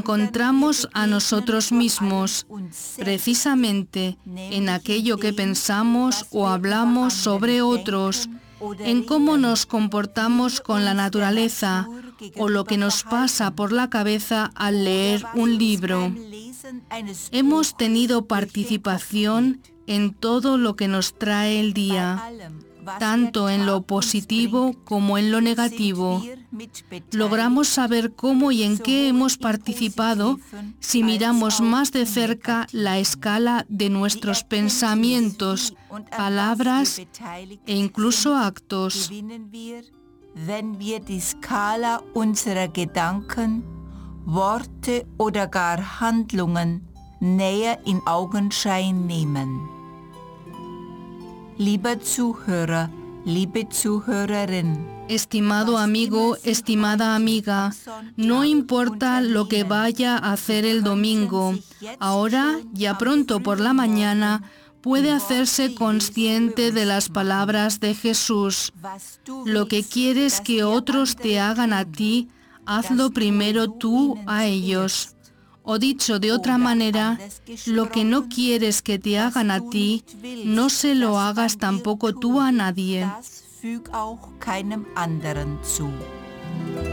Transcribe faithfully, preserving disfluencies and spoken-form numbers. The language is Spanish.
encontramos a nosotros mismos, precisamente en aquello que pensamos o hablamos sobre otros, en cómo nos comportamos con la naturaleza o lo que nos pasa por la cabeza al leer un libro. Hemos tenido participación en todo lo que nos trae el día, tanto en lo positivo como en lo negativo. Logramos saber cómo y en qué hemos participado si miramos más de cerca la escala de nuestros pensamientos, palabras e incluso actos. Wenn wir die Skala unserer Gedanken, Worte oder gar Handlungen näher in Augenschein nehmen. Lieber Zuhörer, liebe Zuhörerin. Estimado amigo, estimada amiga, no importa lo que vaya a hacer el domingo, ahora, ya pronto por la mañana, puede hacerse consciente de las palabras de Jesús. Lo que quieres que otros te hagan a ti, hazlo primero tú a ellos. O dicho de otra manera, lo que no quieres que te hagan a ti, no se lo hagas tampoco tú a nadie. Füg auch keinem anderen zu.